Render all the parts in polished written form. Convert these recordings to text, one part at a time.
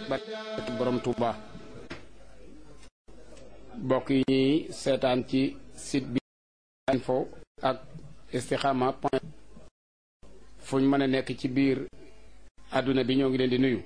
barke borom Touba. bokk yi ñuy seetaan ci site bi info ak istikhama point fuñ mën a nekk ci biir àdduna bi ñoo ngi leen di nuyu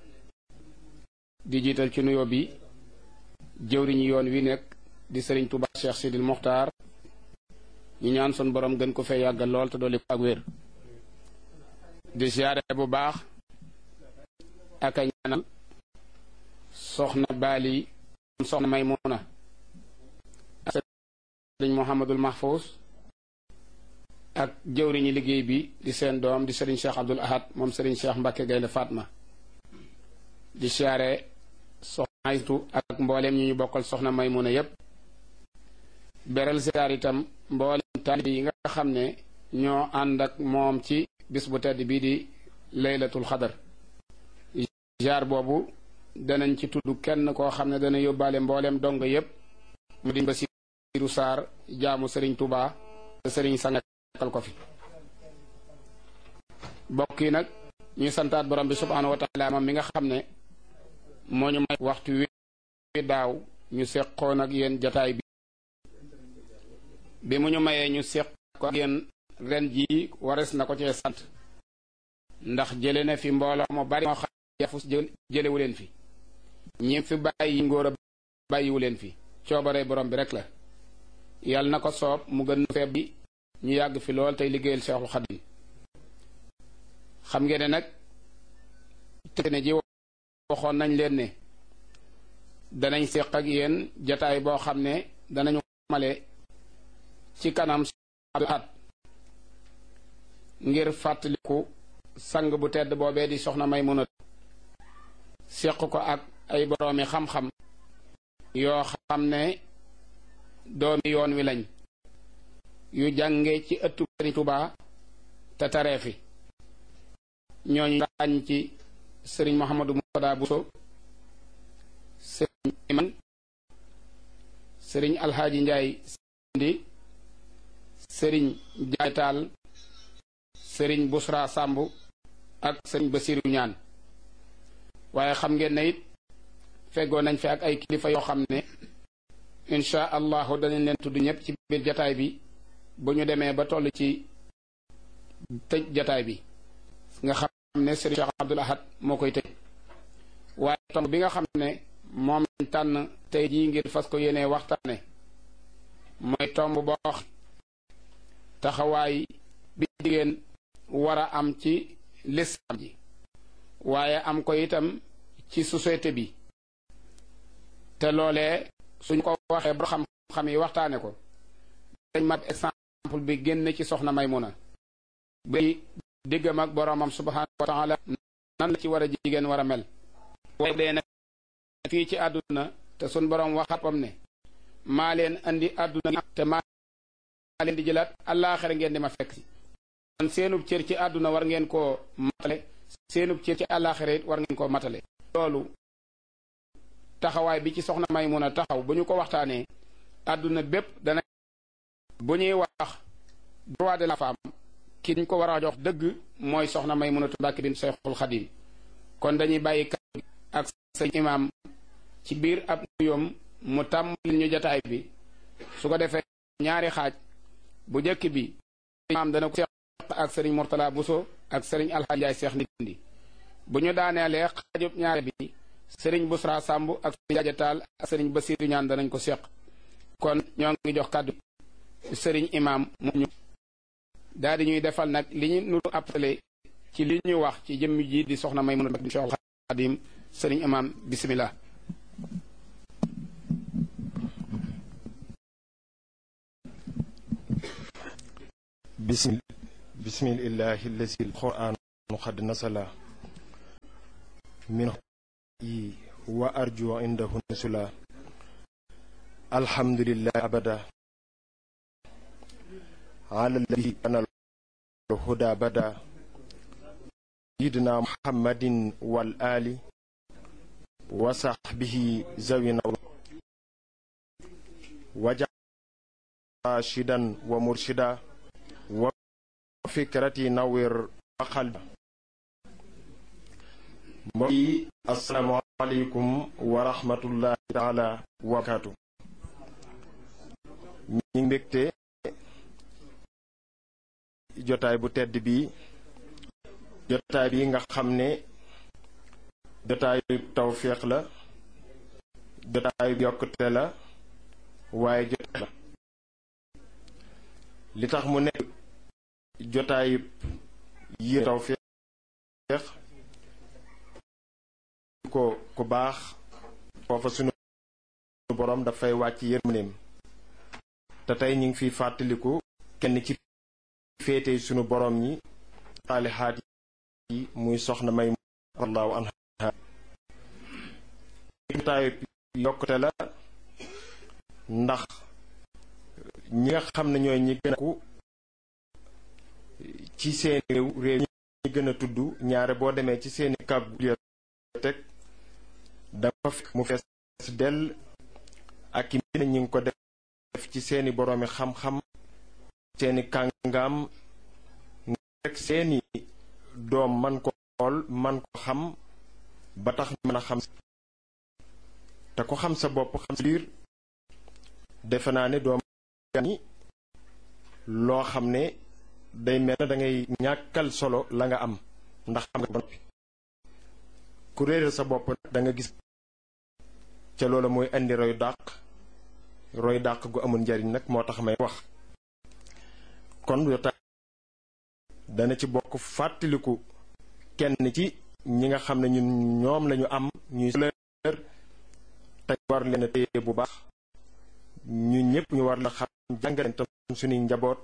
di jiital ci nuyoo bi jëwriñu yoon wi nekk di sëriñ Touba Cheikh Sidil Mokhtar ñu ñaan sun borom gën ko fee yàggal lool te dolli ko ak wér di siyaare bu baax ak a ñaanal soxna Bali soxna Maymuna ak sëriñ Mouhamadul Mahfous ak jëwriñu liggéey bi di seen doom di sëriñ Cheikh Abdoul Ahad moom sëriñ Cheikh Mbacke Gaynde Fatma di siyaare soxna Aytu ak mbooleem ñu bokkal soxna Maymuna yépp beral siyaar itam mbooleem taalibe yi nga xam ne ñoo ànd ak moom ci bis bu tedd bii di laylatul xadar jaar boobu danañ ci tudd kenn koo xam ne dana yóbbaale mbooleem dong yépp mu di Basiiru Saar jaamu sëriñ Touba te sëriñ sangal ko fi bokk yi nag ñuy santaat borom bi subhaanahu wa taala moom mi nga xam ne moo ñu may waxtu wi daaw ñu seqoon ak yéen jataay bi mu ñu mayee ñu seq ko ak yéen ren jii wares na ko cee sant ndax jële na fi mbooloo mu bari moo xam yafus jëlewu leen fi ñi fi bàyyi ngóor a bàyyiwu leen fi coobare borom bi rek la yàlla na ko soob mu gën feeb bi ñu yàgg fi lool tey liggéeyal Seexul Xadim xam ngeen ne nag te ne ji waxoon nañ leen ne danañ seq ak yéen jataay boo xam ne danañu male ci kanam at ngir fàttaliku sang bu tedd boobee di soxna Maymuna seq ko ak ay boroomi xam-xam yoo xam ne doomi yoon wi lañ yu jànge ci ëttu Sëriñ Tuubaa te taree fi ñooñu ràññ ci sëriñ Mouhamadou Mourtada Bousso sëriñ Iman sëriñ Alxaaji Njaay Sindi sëriñ Jaay Taal sëriñ Busra Sàmb ak sëriñ Basiiru Ñaan waaye xam ngeen ne it feggoo nañ fi ak ay kilifa yoo xam ne insha allahu danañ leen tudd ñëpp ci biir jataay bi bu ñu demee ba toll ci tëj jataay bi nga xam ne sëriñ Cheikh Abdoul Ahad moo koy tëj waaye tomb bi nga xam ne moom lañ tànn tey jii ngir fas ko yéenee waxtaane mooy tomb boo taxawaay bi jigéen war a am ci lislaam ji waaye am ko itam ci société bi te loolee suñ ko waxee ba xam-xam yi waxtaane ko dañ mat exemple bi génn ci soxna Maymuna bi diggam ak boroomam subhaanahu wa taala nan la ci war a jigéen war a mel waaye dee nag fii ci àdduna te suñ boroom waxatam ne maa leen andi àdduna te maa leen di jëlaat àllaaxira ngeen di ma fekk si kon seenub cër ci àdduna war ngeen koo matale seenub cër ci àllaaxira it war ngeen koo matale loolu taxawaay bi ci soxna Maymuna taxaw bu ñu ko waxtaanee àdduna bépp dana bu ñuy wax droit de la femme ki ñu ko war a jox dëgg mooy soxna Maymunatu Mbàkke bint Seexul Xadim kon dañuy bàyyi kàddu ak sëñ imaam ci biir ab nuyoom mu tàmbali ñu jataay bi su ko defee ñaari xaaj bu njëkk bi imaam dana ko seq ak sëriñ Mourtada Bousso ak sëriñ Alxaaji Njaay Seex Ndindi bu ñu daaneelee xaajub ñaari bi sëriñ Busra Sàmb ak sëriñ Jaaja Taal ak sëriñ Basiiru Ñaan danañ ko seq kon ñoo ngi jox kàddu sëriñ imaam mu ñu daal di ñuy defal nag li ñu nuru appelé ci li ñu wax ci jëmm ji di soxna Maymuna bint Seexul Xadim sëriñ imaam bismillah bismillahi allazi alquran qad nasala min wa arju indahu nusula alhamdulillahi abada ala alladhi kana الهدى بدا سيدنا محمد والآل وصحبه زوينا وجعل راشدا ومرشدا وفكرتي نور قلبا السلام aleykum wa rahmatullahi taala wa barakaatu. ñi ngi mbégte jotaay bu tedd bi jotaay bi nga xam ne jotaayu tawféex la, jotaayu yokkute la, waaye jotaay la li tax mu nekk jotaayu yi tawféex ko ku baax foofa sunu boroom dafay wàcc yërmandeem. te tey ñu ngi fiy fàttaliku kenn ci féete sunu boroom ñi saalihaat yi muy soxna May radiyallaahu anha. jotaayu yokkute la ndax ñi nga xam ne ñooy ñi gën a ku ci seeni réew ñi gën a tudd ñaare boo demee ci seeni bibliothèque dafa fekk mu fees dell ak i mbir ñi ngi ko def ci seeni boroomi xam-xam, seeni kàngaam, rek seeni doom man ko xool man ko xam ba tax mën a xam. te ko xam sa bopp xam sa biir defe naa ne doom ni loo xam ne day mel na dangay ñàkkal solo la nga am ndax xam nga ba noppi. ku réeral sa bopp nag da nga gis ca loola mooy indi roy dàq gu amul njariñ nag moo tax may wax. kon jotaay dana ci bokk fàttaliku kenn ci ñi nga xam ne ñoom lañu am ñuy sëlër te war leen a téye bu baax. ñu ñëpp ñu war la xam jàngaleen tam suñuy njaboot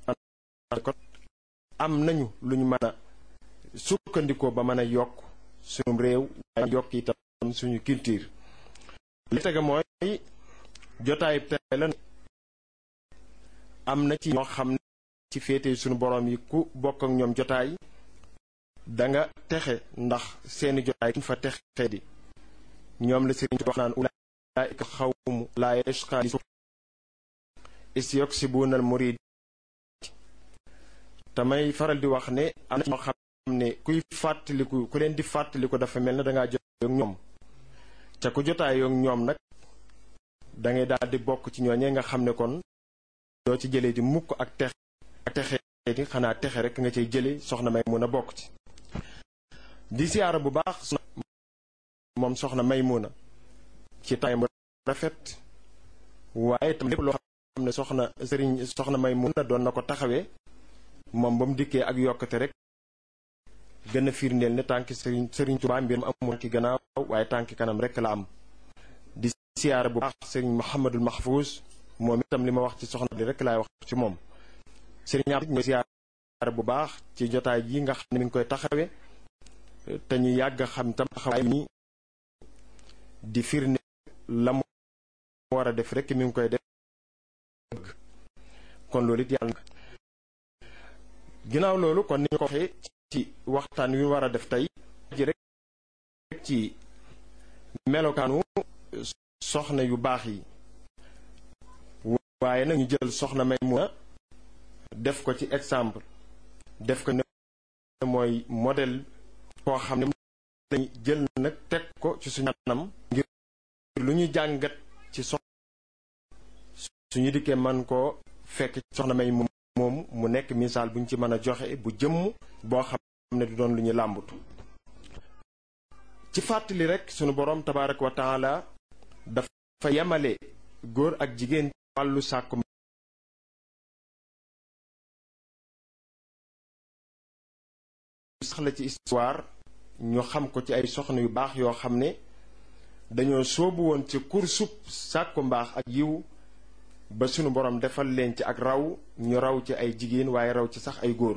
am nañu lu ñu mën a sukkandikoo ba mën a yokk suñu réew waaye yokk itam suñu culture. li tege mooy jotaay tey la am na ci ñoo xam ne ci féete suñu boroom yi ku bokk ak ñoom jotaay danga texe ndax seeni jotaay kuñ fa texe di ñoom la sëriñ wax naan ulaa'ika xawmu laa yashqaa isyuksibuuna al murid. tamay faral di wax ne am na ñoo xam ne ku leen di fàttaliku dafa mel ne dangaa jotaay ak ñoom ca ku jotaay ak ñoom nag dangay daal di bokk ci ñooñee nga xam ne kon doo ci jëlee di mukk ak texe di xanaa texe rek nga cay jële soxna Maymuna bokk ci. di siyaara bu baax moom soxna Maymuna ci taay bu rafet waaye tam lépp loo xam ne soxna Maymuna doon na ko taxawee moom ba mu dikkee ak yokkate rek gën a firndeel ne tànki sëriñ Tuubaa mbir mu amul ki gannaaw waaye tànki kanam rek la am. di siyaara bu baax sëriñ Muhammadul Mahfuuz moom itam li ma wax ci soxna bi rek laay wax ci moom. sëriñ Abdou ñooy siyaara bu baax ci jotaay ji nga xam ne mi ngi koy taxawee te ñu yàgg xam tam taxawaay ni di firnde la mu war a def rek mi ngi koy def. kon loolu it yàlla ginnaaw loolu kon ni ñu ko waxee ci waxtaan wi war a def tey ji rek ci melokaanu soxna yu baax yi waaye nag ñu jël soxna Maymuna def ko ci exemple def ko ne mooy modèle koo xam ne dañu jël nag teg ko ci suñu anam ngir lu ñu jàngat ci suñu dikkee man koo fekk soxna Maymuna moom mu nekk misaal bu ñu ci mën a joxe bu jëmm boo xam ne du doon lu ñu làmbatu. ci fàttali rek sunu boroom tabaaraka wa taala dafa yemale góor ak jigéen wàllu sàkku sax la ci histoire ñu xam ko ci ay soxna yu baax yoo xam ne dañoo soobu woon ci kursub sàkku mbaax ak yiw ba sunu boroom defal leen ci ak raw ñu raw ci ay jigéen waaye raw ci sax ay góor.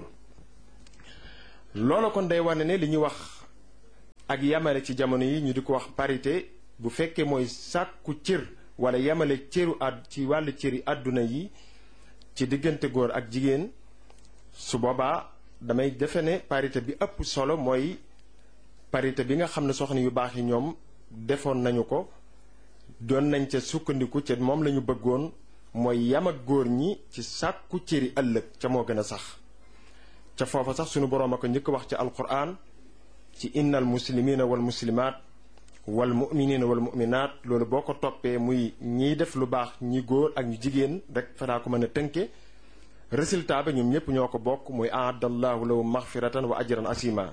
loolu kon day wane ne li ñuy wax ak yamale ci jamono yi ñu di ko wax parité bu fekkee mooy sàkku cër wala yamale cëru ci wàllu cëri àdduna yi ci diggante góor ak jigéen su boobaa damay defe ne parité bi ëpp solo mooy parité bi nga xam ne soxna yu baax yi ñoom defoon nañu ko doon nañ ca sukkandiku ca moom lañu bëggoon mooy yam ak góor ñi ci sàkku cëri ëllëg ca moo gën a sax. ca foofa sax sunu boroom a ko njëkk wax ci alquran ci innal muslimina wal muslimaat wal muminina wal muminaat loolu boo ko toppee muy ñiy def lu baax ñi góor ak ñu jigéen rek fa daa ko mën a tënke résultat ba ñoom ñëpp ñoo ko bokk muy aadallahu lahu maxfiratan wa ajran asima.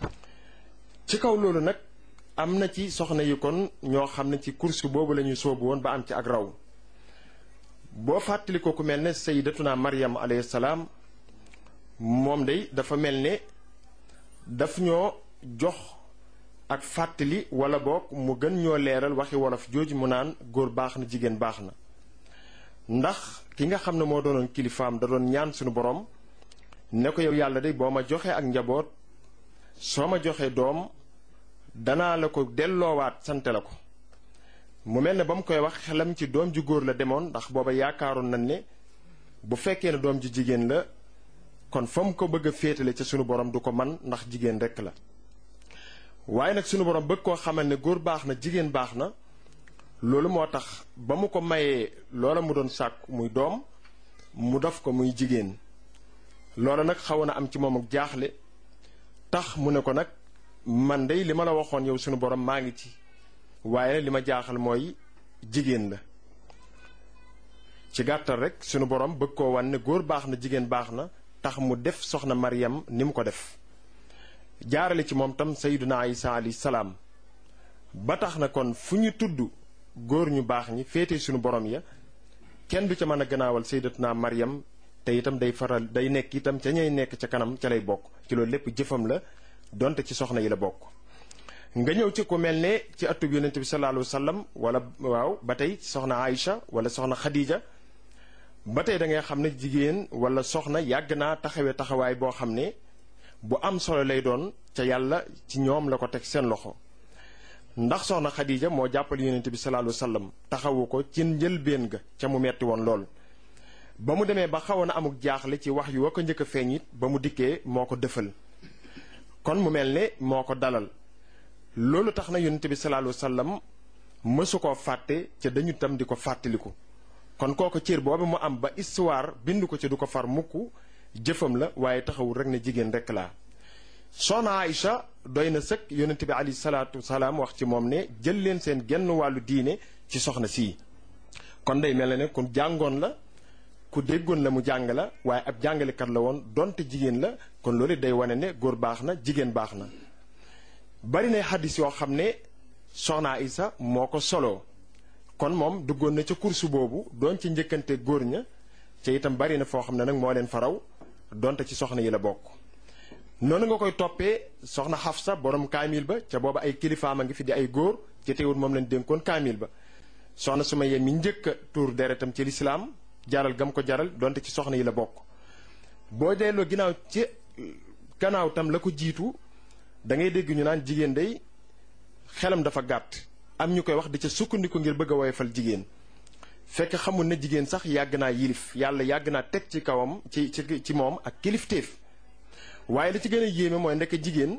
ci kaw loolu nag am na ci soxna yi kon ñoo xam ne ci course boobu la ñu soobu woon ba am ci ak raw. boo fàttali ko ku mel ne sayyidatuna Maryam alayhi salaam moom day dafa mel ne daf ñoo jox ak fàttali wala boog mu gën ñoo leeral waxi wolof jooju mu naan góor baax na jigéen baax na. ndax ki nga xam ne moo doonoon kilifaam da doon ñaan suñu borom ne ko yow yàlla day boo ma joxee ak njaboot soo ma joxee doom danaa la ko delloowaat sante la ko. mu mel ne ba mu koy wax xelam ci doom ju góor la demoon ndax booba yaakaaroon nañ ne bu fekkee ne doom ju jigéen la kon fa mu ko bëgg a féetale ca sunu borom du ko man ndax jigéen rekk la. waaye nag sunu borom bëgg koo xamal ne góor baax na jigéen baax na loolu moo tax ba mu ko mayee loola mu doon sàkku muy doom mu def ko muy jigéen. loola nag xawoon na am ci moom ak jaaxle tax mu ne ko nag man dey li ma la waxoon yow sunu borom maa ngi ci. waaye li ma jaaxal mooy jigéen la. ci gàttal rek sunu borom bëgg koo wan ne góor baax na jigéen baax na tax mu def soxna Maryam ni mu ko def. jaarale ci moom tam sayyiduna Isa alayhi salaam ba tax na kon fu ñu tudd góor ñu baax ñi féete sunu borom ya kenn du ca mën a gannaawal sayyidatuna Maryam te itam day nekk itam ca ñay nekk ca kanam ca lay bokk ci loolu lépp jëfam la donte ci soxna yi la bokk. nga ñëw ci ku mel ne ci atub yonent bi sallallahu alayhi wa sallam wala waaw ba tey soxna Aïcha wala soxna Khadija ba tey da ngay xam ne jigéen wala soxna yàgg naa taxawee taxawaay boo xam ne bu am solo lay doon ca yàlla ci ñoom la ko teg seen loxo. ndax soxna Khadija moo jàppale yonent bi sallallahu alayhi wa sallam taxawu ko ci njëlbéen ga ca mu metti woon lool. ba mu demee ba xawoon a amuk jaaxle ci wax yu wa ko njëkk a feeñ it ba mu dikkee moo ko dëfal kon mu mel ne moo ko dalal. loolu tax na yonent bi sallallahu alayhi wa sallam mësu koo fàtte ca dañu tam di ko fàttaliku kon kooku cër boobu mu am ba histoire bind ko ci du ko far mukk jëfam la waaye taxawul rek ne jigéen rek laa. soxna Aïcha doy na sëkk yonent bi alayhi salaatu salaam wax ci moom ne jël leen seen genn wàllu diine ci soxna sii. kon day mel ne ku jàngoon la ku déggoon la mu jàng la waaye ab jàngalekat la woon donte jigéen la kon loolu day wane ne góor baax na jigéen baax na. bari na xaddis yoo xam ne soxna Aïcha moo ko soloo kon moom duggoon na ca kursu boobu doon ci njëkkante góor ña ca itam bari na foo xam ne nag moo leen faraw donte ci soxna yi la bokk. noonu nga koy toppee soxna Xafsa borom kaamil ba ca booba ay kilifaam a ngi fi di ay góor ci teewul moom lañ dénkoon kaamil ba. soxna Sumayya mi njëkk a tuur deretam ci lislaam jaral gam ko jaral donte ci soxna yi la bokk. boo delloo ginnaaw ci gannaaw tam la ko jiitu. da ngay dégg ñu naan jigéen day xelam dafa gàtt am ñu koy wax di ca sukkandiku ngir bëgg a woyofal jigéen fekk xamul ne jigéen sax yàgg naa yilif yàlla yàgg naa teg ci kawam ci moom ak kilifteef. waaye li ci gën a yéeme mooy ndekk jigéen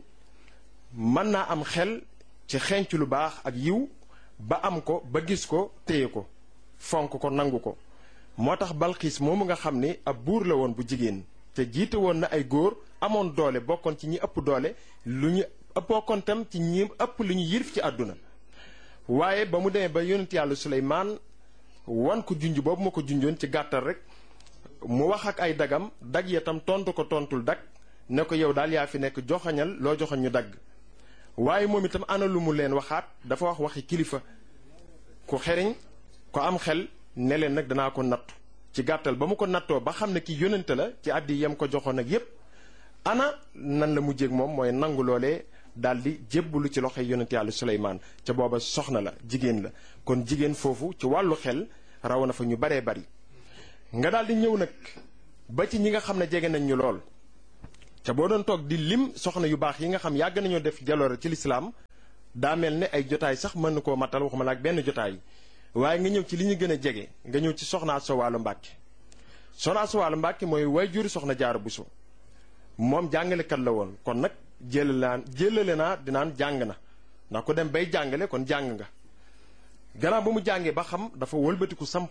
mën naa am xel ci xenc lu baax ak yiw ba am ko ba gis ko téye ko fonk ko nangu ko. moo tax Balxiis moomu nga xam ne ab buur la woon bu jigéen te jiite woon na ay góor amoon doole bokkoon ci ñi ëpp doole lu ñu bokkoon tam ci ñi ëpp lu ñu yilif ci àdduna. waaye ba mu demee ba yonent yàlla Suleymaan wan ko junj boobu ma ko junjoon ci gàttal rek mu wax ak ay dagam dag ya tam tontu ko tontul dag ne ko yow daal yaa fi nekk joxañal loo joxañ ñu dagg. waaye moom itam ana lu mu leen waxaat dafa wax waxi kilifa ku xeriñ ko am xel ne leen nag danaa ko nattu ci gàttal ba mu ko nattoo ba xam ne ki yónnante la ci àddi yam ko joxoon ak yépp ana nan la mujjéeg moom mooy nangu loolee daal di jébbalu ci loxoy yonent yàlla Suleymaan ca booba soxna la jigéen la kon jigéen foofu ci wàllu xel raw na fa ñu baree bari. nga daal di ñëw nag ba ci ñi nga xam ne jege nañ ñu lool ca boo doon toog di lim soxna yu baax yi nga xam yàgg nañoo def jaloore ci lislaam daa mel ne ay jotaay sax mën na koo matal waxuma la ak benn jotaay. waaye nga ñëw ci li ñu gën a jege nga ñëw ci soxna Asta Walo Mbàkke. soxna Asta Walo Mbàkke mooy waajuru soxna Jaara Buso moom jàngalekat la woon kon nag jëlale naa dinaan jàng na ndax ku dem bay jàngale kon jàng nga. gannaaw ba mu jàngee ba xam dafa wëlbatiku samp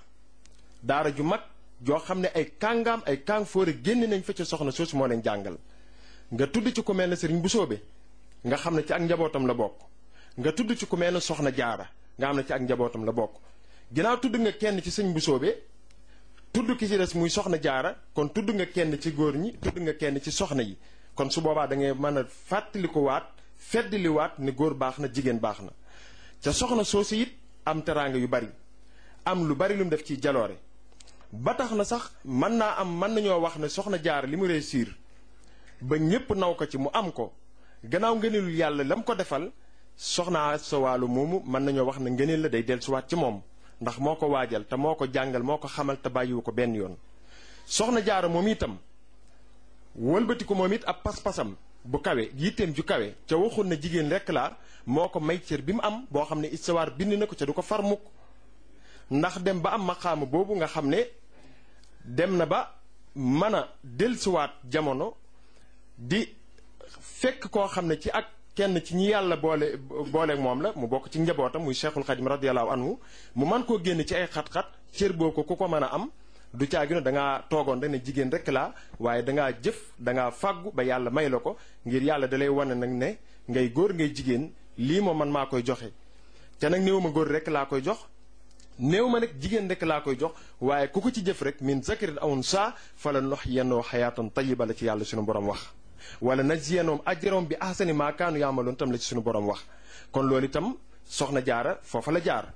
daara ju mag joo xam ne ay kàngaam ay kàng fóore génn nañ fa ca soxna soosu moo leen jàngal. nga tudd ci ku mel ne Sëriñ Busoobe nga xam ne ci ak njabootam la bokk nga tudd ci ku mel ne soxna jaara nga xam ne ci ak njabootam la bokk ginnaaw tudd nga kenn ci sëñ Mbusoobe tudd ki ci des muy soxna jaara kon tudd nga kenn ci góor ñi tudd nga kenn ci soxna yi kon su boobaa da ngay mën a fàttali ko waat feddali waat ne góor baax na jigéen baax na ca soxna soosu it am teraanga yu bari am lu bari lu mu def ci jaloore ba tax na sax mën nañoo wax ne soxna jaara li mu réussir ba ñépp naw ko ci mu am ko gannaaw ngëneelu yàlla lam ko defal soxna sa wàllu moomu mën nañoo wax ne ngëneel la day dellusiwaat ci moom ndax moo ko waajal te moo ko jàngal moo ko xamal te bàyyiwu ko benn yoon soxna jaara moom itam wëlbati ko moom it ab pas-pasam bu kawe yitteem ju kawe ca waxul na jigéen rekk laa moo ko may cër bi mu am boo xam ne istawaar bind na ko ca du ko far mukk ndax dem ba am maqaama boobu nga xam ne dem na ba mën a dellusiwaat jamono di fekk koo xam ne ci ak kenn ci ñi yàlla boole moom la mu bokk ci njabootam muy Cheikhul Khadim radiyallahu anhu mu mën koo génn ci ay xat-xat cër boobu ku ko mën a am du caagi no dangaa toogoon rek ne jigéen rek laa waaye dangaa jëf dangaa fàggu ba yàlla may la ko ngir yàlla dalay wane nag ne ngay góor ngay jigéen lii moom man maa koy joxe te nag néew ma góor rek laa koy jox néew ma nag jigéen rek laa koy jox waaye ku ko ci jëf rek min zakarin aw unsaa fala nuhyiyannahu hayaatan tayyiba la ci yàlla suñu borom wax wala najziyannahum ajrahum bi ahsani maa kaanu ya'maluun tam la ci suñu borom wax kon loolu itam soxna jaara foofa la jaar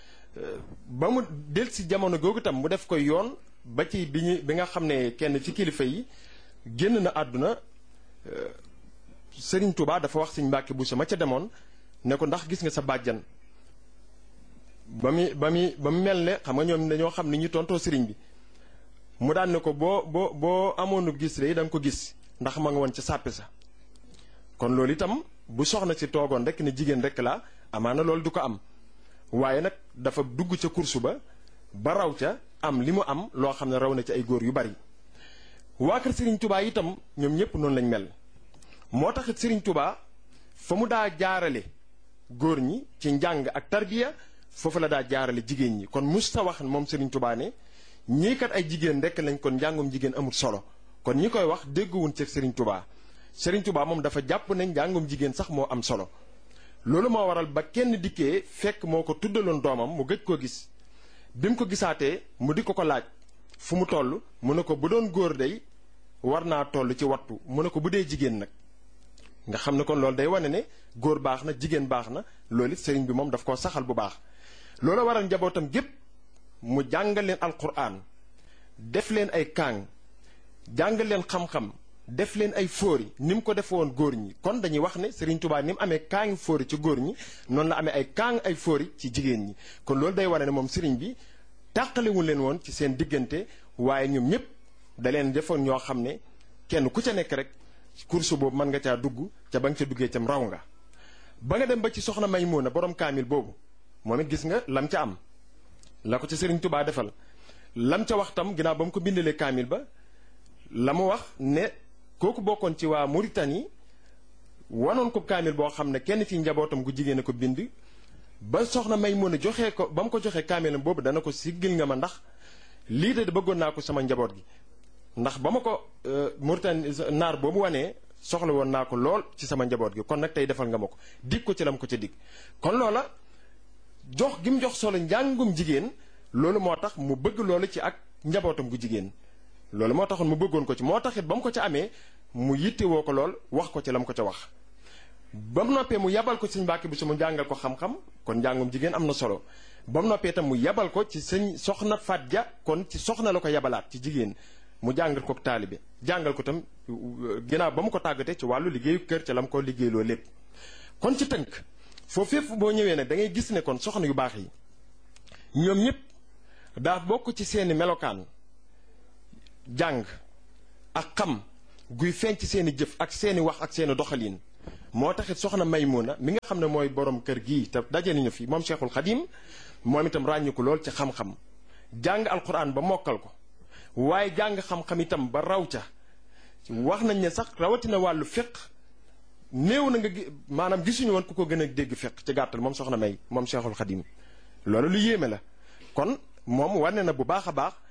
ba mu del si jamono googu tam mu def koy yoon ba ci bi nga xam ne kenn ci kilifa yi génn na àdduna Sëriñ Tuubaa dafa wax Sëriñ Mbàkke Buso ma ca demoon ne ko ndax gis nga sa bàjjan ba mu mel ne xam nga ñoom dañoo xam ni ñu tontoo sëriñ bi mu daan ne ko boo amoonu gis rek da nga ko gis ndax ma nga woon ca sàppe sa kon loolu itam bu soxna si toogoon rek ne jigéen rek la amaana loolu du ko am waaye nag dafa dugg ca kursu ba raw ca am li mu am loo xam ne raw na ci ay góor yu bari waa kër Serigne Touba itam ñoom ñëpp noonu lañ mel moo taxit Serigne Touba fa mu daa jaarale góor ñi ci njàng ak tarbiya foofu la daa jaarale jigéen ñi kon musta wax moom Serigne Touba ne ñii kat ay jigéen rek lañ kon njàngum jigéen amul solo kon ñi koy wax dégguwuñ ci Serigne Touba Serigne Touba moom dafa jàpp ne njàngum jigéen sax moo am solo loolu moo waral ba kenn dikkee fekk moo ko tuddaloon doomam mu gëj koo gis bi mu ko gisaatee mu di ko laaj fu mu toll mu ne ko bu doon góor day war naa toll ci wattu mu ne ko bu dee jigéen nag nga xam ne kon loolu day wane ne góor baax na jigéen baax na loolu it sëriñ bi moom daf koo saxal bu baax loolu waral njabootam gépp mu jàngal leen alquran def leen ay kaang jàngal leen xam-xam def leen ay fóori ni mu ko defe woon góor ñi kon dañuy wax ne Serigne Touba ni mu amee kaangi fóori ci góor ñi noonu la amee ay kaang ay fóori ci jigéen ñi kon loolu day wane ne moom Serigne bi tàqalewul leen woon ci seen diggante waaye ñoom ñëpp da leen defoon ñoo xam ne kenn ku ca nekk rek course boobu mën nga caa dugg ca ba nga ca duggee cam raw nga ba nga dem ba ci soxna Maymuna borom kaamil boobu moom it gis nga lam ca am la ko ca Serigne Touba defal lam ca wax tam ginnaaw ba mu ko bindalee kaamil ba la mu wax ne kooku bokkoon ci waa Mauritanie wanoon ko kaamil boo xam ne kenn ci njabootam gu jigéen a ko bind ba soxna Maymuna joxee ko ba mu ko joxee kaamilam boobu dana ko siggil nga ma ndax lii de bëggoon naa ko sama njaboot gi ndax ba ma ko Mauritanie naar boobu wanee soxla woon naa ko lool ci sama njaboot gi kon nag tey defal nga ma ko dig ko ci lam ko ca dig kon loola jox gi mu jox solo njàngum jigéen loolu moo tax mu bëgg loolu ci ak njabootam gu jigéen loolu moo taxoon mu bëggoon ko ci moo taxit ba mu ko ca amee mu yittewoo ko lool wax ko ci la mu ko ca wax ba mu noppee mu yabal ko ci sëñ Mbàkke Buso mu jàngal ko xam-xam kon njàngum jigéen am na solo ba mu noppee itam mu yabal ko ci sëñ soxna Faat Ja kon ci soxna la ko yabalaat ci jigéen mu jàngal ko taalibe jàngal ko tam ginnaaw ba mu ko tàggatee ci wàllu liggéeyu kër ca la mu ko liggéeyloo lépp kon ci tënk foofu fépp boo ñëwee nag da ngay gis ne kon soxna yu baax yi ñoom ñëpp daa bokk ci seeni melokaan jàng ak xam guy feeñ ci seeni jëf ak seeni wax ak seeni doxalin moo taxit soxna Maymuna mi nga xam ne mooy borom kër gii te daje nañu fi moom Cheikhul Khadim moom itam ràññu ko lool ci xam-xam jàng alquran ba mokkal ko waaye jàng xam-xam itam ba raw ca wax nañ ne sax rawatina wàllu fiq néew na nga maanaam gisuñu woon ku ko gën a dégg fiq ci gàttal moom soxna May moom Cheikhul Khadim loolu lu yéeme la kon moom wane na bu baax a baax